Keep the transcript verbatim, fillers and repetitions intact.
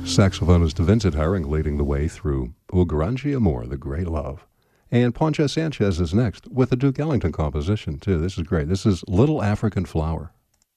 Saxophonist Vincent Herring leading the way through O Grande Amor, The Great Love. And Poncho Sanchez is next with a Duke Ellington composition, too. This is great. This is Little African Flower.